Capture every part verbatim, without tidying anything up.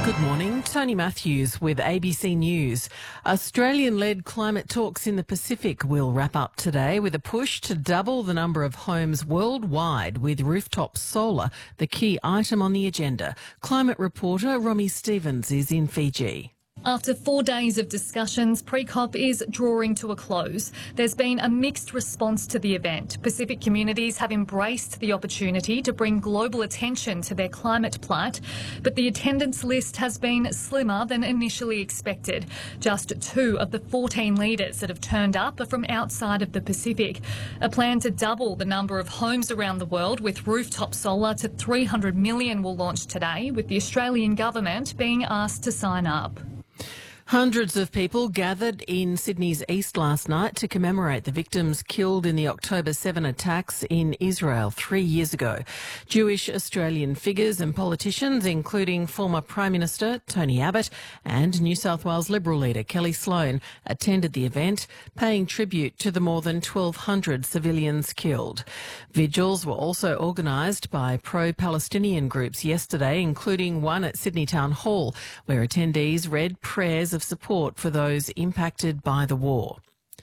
Good morning, Tony Matthews with A B C News. Australian-led climate talks in the Pacific will wrap up today with a push to double the number of homes worldwide with rooftop solar, the key item on the agenda. Climate reporter Romy Stevens is in Fiji. After four days of discussions, pre-COP is drawing to a close. There's been a mixed response to the event. Pacific communities have embraced the opportunity to bring global attention to their climate plight, but the attendance list has been slimmer than initially expected. Just two of the fourteen leaders that have turned up are from outside of the Pacific. A plan to double the number of homes around the world with rooftop solar to three hundred million will launch today, with the Australian government being asked to sign up. Hundreds of people gathered in Sydney's east last night to commemorate the victims killed in the October seventh attacks in Israel three years ago. Jewish Australian figures and politicians, including former Prime Minister Tony Abbott and New South Wales Liberal leader Kelly Sloan, attended the event, paying tribute to the more than twelve hundred civilians killed. Vigils were also organised by pro-Palestinian groups yesterday, including one at Sydney Town Hall, where attendees read prayers of support for those impacted by the war.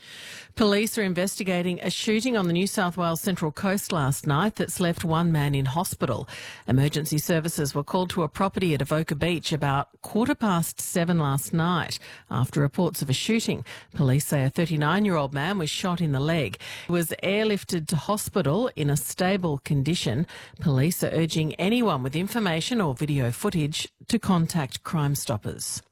Police are investigating a shooting on the New South Wales Central Coast last night that's left one man in hospital. Emergency services were called to a property at Avoca Beach about quarter past seven last night after reports of a shooting. Police say a thirty-nine-year-old man was shot in the leg. He was airlifted to hospital in a stable condition. Police are urging anyone with information or video footage to contact Crime Stoppers.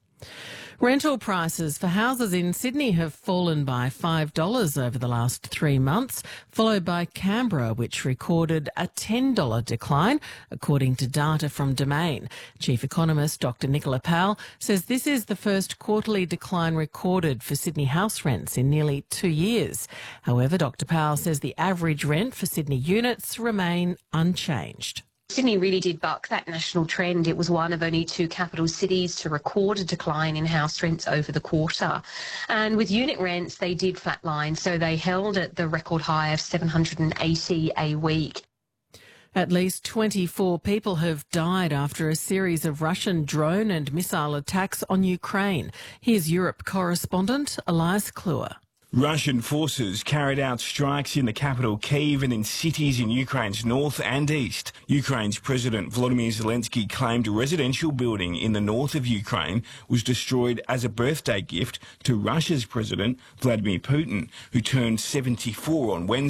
Rental prices for houses in Sydney have fallen by five dollars over the last three months, followed by Canberra, which recorded a ten dollars decline, according to data from Domain. Chief Economist Doctor Nicola Powell says this is the first quarterly decline recorded for Sydney house rents in nearly two years. However, Doctor Powell says the average rent for Sydney units remain unchanged. Sydney really did buck that national trend. It was one of only two capital cities to record a decline in house rents over the quarter. And with unit rents, they did flatline, so they held at the record high of seven hundred eighty a week. At least twenty-four people have died after a series of Russian drone and missile attacks on Ukraine. Here's Europe correspondent Elias Kluwer. Russian forces carried out strikes in the capital Kyiv and in cities in Ukraine's north and east. Ukraine's President Volodymyr Zelensky claimed a residential building in the north of Ukraine was destroyed as a birthday gift to Russia's President Vladimir Putin, who turned seventy-four on Wednesday.